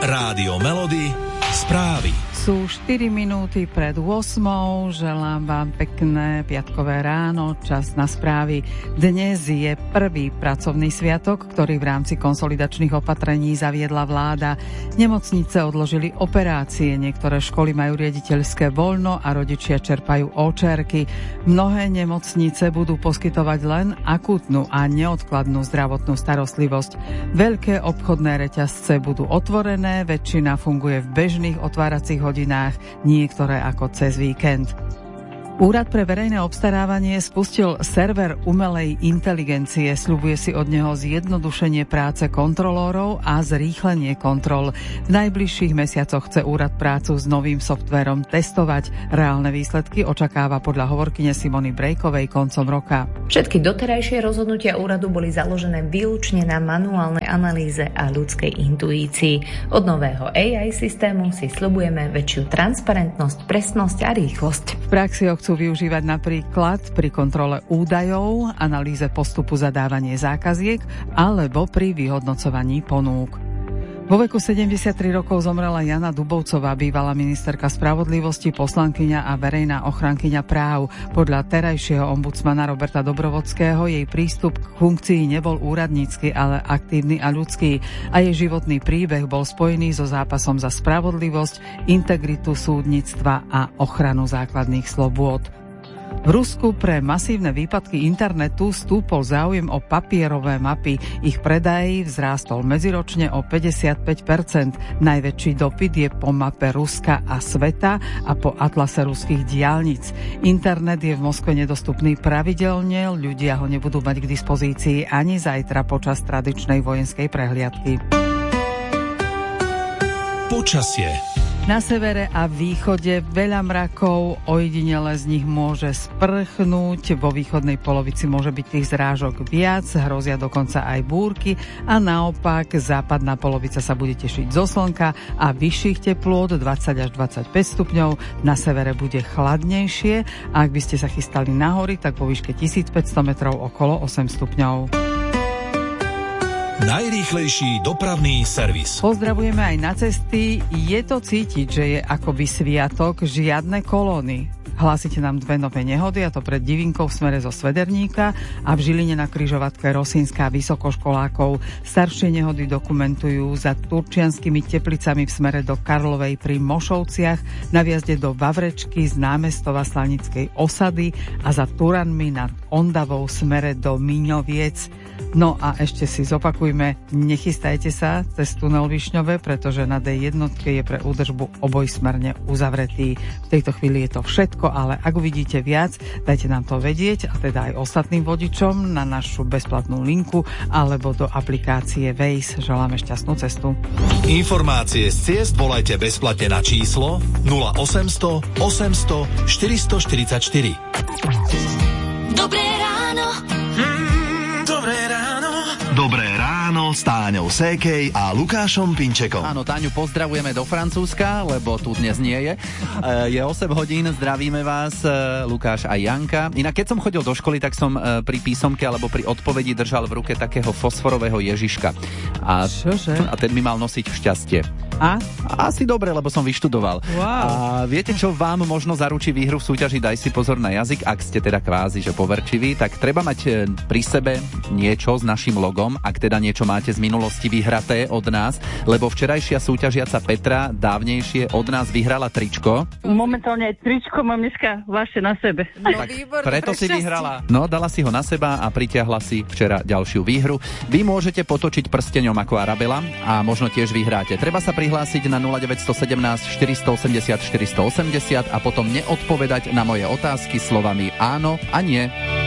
Rádio Melody, správy. Sú 4 minúty pred 8. Želám vám pekné piatkové ráno, čas na správy. Dnes je prvý pracovný sviatok, ktorý v rámci konsolidačných opatrení zaviedla vláda. Nemocnice odložili operácie, niektoré školy majú riaditeľské voľno a rodičia čerpajú óčerky. Mnohé nemocnice budú poskytovať len akútnu a neodkladnú zdravotnú starostlivosť. Veľké obchodné reťazce budú otvorené, väčšina funguje v bežných otváracích hodinách, niektoré ako cez víkend. Úrad pre verejné obstarávanie spustil server umelej inteligencie. Sľubuje si od neho zjednodušenie práce kontrolórov a zrýchlenie kontrol. V najbližších mesiacoch chce úrad prácu s novým softvérom testovať. Reálne výsledky očakáva podľa hovorkyne Simony Brejkovej koncom roka. Všetky doterajšie rozhodnutia úradu boli založené výlučne na manuálnej analýze a ľudskej intuícii. Od nového AI systému si sľubujeme väčšiu transparentnosť, presnosť a rýchlosť. V praxi chcú využívať napríklad pri kontrole údajov, analýze postupu zadávania zákaziek alebo pri vyhodnocovaní ponúk. Vo veku 73 rokov zomrela Jana Dubovcová, bývalá ministerka spravodlivosti, poslankyňa a verejná ochrankyňa práv. Podľa terajšieho ombudsmana Roberta Dobrovodského jej prístup k funkcii nebol úradnícky, ale aktívny a ľudský a jej životný príbeh bol spojený so zápasom za spravodlivosť, integritu súdnictva a ochranu základných slobôd. V Rusku pre masívne výpadky internetu stúpol záujem o papierové mapy. Ich predaj vzrástol medziročne o 55%. Najväčší dopyt je po mape Ruska a sveta a po atlase ruských diaľnic. Internet je v Moskve nedostupný pravidelne, ľudia ho nebudú mať k dispozícii ani zajtra počas tradičnej vojenskej prehliadky. Počasie. Na severe a východe veľa mrakov, ojedinele z nich môže sprchnúť, vo východnej polovici môže byť tých zrážok viac, hrozia dokonca aj búrky a naopak západná polovica sa bude tešiť zo slnka a vyšších teplôt 20 až 25 stupňov, na severe bude chladnejšie a ak by ste sa chystali na hory, tak vo výške 1500 metrov okolo 8 stupňov. Najrýchlejší dopravný servis. Pozdravujeme aj na cesty. Je to cítiť, že je akoby sviatok, žiadne kolóny. Hlásite nám 2 nové nehody, a to pred Divinkou v smere zo Svederníka a v Žiline na križovatke Rosinská vysokoškolákov. Staršie nehody dokumentujú za Turčianskými Teplicami v smere do Karlovej pri Mošovciach, na viazde do Vavrečky z námestova Slanickej osady a za Turanmi nad Ondavou v smere do Míňoviec. No a ešte si zopakujme, nechystajte sa cez tunel Višňové, pretože na D1 je pre údržbu obojsmerne uzavretý. V tejto chvíli je to všetko, ale ak uvidíte viac, dajte nám to vedieť, a teda aj ostatným vodičom na našu bezplatnú linku alebo do aplikácie Waze. Želáme šťastnú cestu. Informácie z ciest volajte bezplatne na číslo 0800 800 444. Dobré ráno. Dobré ráno s Táňou Sékej a Lukášom Pinčekom. Áno, Táňu pozdravujeme do Francúzska, lebo tu dnes nie je. Je 8 hodín, zdravíme vás, Lukáš a Janka. Inak keď som chodil do školy, tak som pri písomke alebo pri odpovedi držal v ruke takého fosforového Ježiška. Čože? A ten mi mal nosiť šťastie. A? Asi dobre, lebo som vyštudoval. Wow. A viete, čo vám možno zaručí výhru v súťaži Daj si pozor na jazyk, ak ste teda kvázi, že poverčiví, tak treba mať pri sebe niečo s našim logom, ak teda niečo máte z minulosti vyhraté od nás, lebo včerajšia súťažiaca Petra dávnejšie od nás vyhrala tričko. Momentálne aj tričko mám dneska vaše na sebe. No, tak preto si vyhrala. No, dala si ho na seba a pritiahla si včera ďalšiu výhru. Vy môžete potočiť prsteňom ako Arabela a možno tiež vyhráte. Treba sa prihlásiť na 0917 480 480 a potom neodpovedať na moje otázky slovami áno a nie.